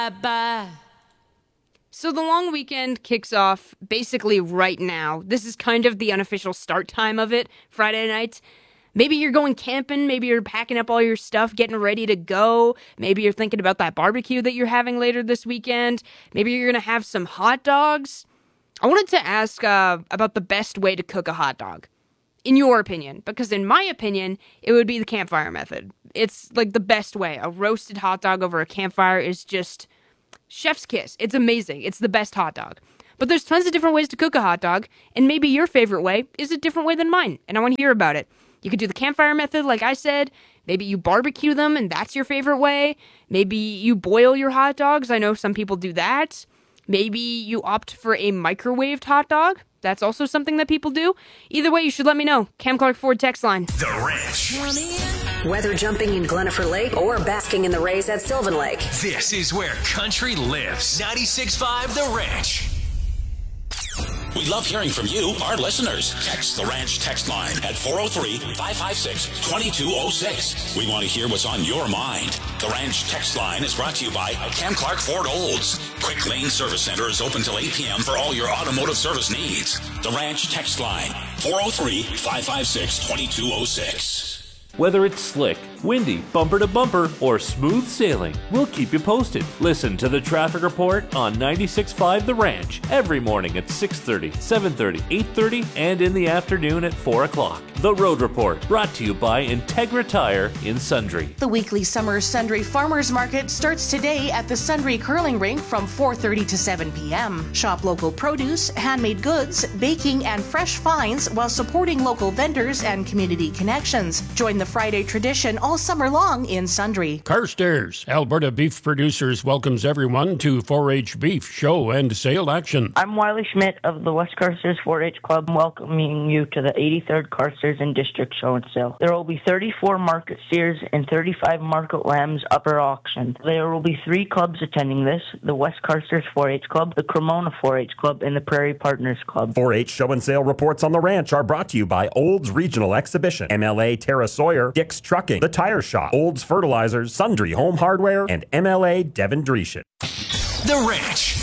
So the long weekend kicks off basically right now. This is kind of the unofficial start time of it, Friday night. Maybe you're going camping, maybe you're packing up all your stuff, getting ready to go. Maybe you're thinking about that barbecue that you're having later this weekend. Maybe you're going to have some hot dogs. I wanted to ask about the best way to cook a hot dog, in your opinion, because in my opinion, it would be the campfire method. It's like the best way. A roasted hot dog over a campfire is just chef's kiss. It's amazing. It's the best hot dog. But there's tons of different ways to cook a hot dog, and maybe your favorite way is a different way than mine, and I want to hear about it. You could do the campfire method, like I said. Maybe you barbecue them, and that's your favorite way. Maybe you boil your hot dogs. I know some people do that. Maybe you opt for a microwaved hot dog. That's also something that people do. Either way, you should let me know. Cam Clark Ford text line. The Ranch. Whether jumping in Glenafre Lake or basking in the rays at Sylvan Lake. This is where country lives. 96.5 The Ranch. We love hearing from you, our listeners. Text the Ranch text line at 403-556-2206. We want to hear what's on your mind. The Ranch text line is brought to you by Cam Clark Ford Olds. Quick Lane Service Center is open till 8 p.m. for all your automotive service needs. The Ranch text line, 403-556-2206. Whether it's slick, windy, bumper to bumper, or smooth sailing, we'll keep you posted. Listen to the traffic report on 96.5 The Ranch every morning at 6:30, 7:30, 8:30, and in the afternoon at 4 o'clock. The Road Report, brought to you by Integra Tire in Sundre. The weekly summer Sundre Farmers Market starts today at the Sundre Curling Rink from 4:30 to 7 p.m. Shop local produce, handmade goods, baking, and fresh finds while supporting local vendors and community connections. Join the Friday tradition all summer long in Sundre. Carstairs, Alberta Beef Producers welcomes everyone to 4-H Beef Show and Sale Action. I'm Wiley Schmidt of the West Carstairs 4-H Club, welcoming you to the 83rd Carstairs and District Show and Sale. There will be 34 market steers and 35 market lambs up for auction. There will be 3 clubs attending this: the West Carstairs 4-H Club, the Cremona 4-H Club, and the Prairie Partners Club. 4-H Show and Sale reports on the ranch are brought to you by Olds Regional Exhibition, MLA Terra Sawyer, Dick's Trucking, The Tire Shop, Olds Fertilizers, Sundre Home Hardware, and MLA Devon Dreeshen. The Ranch.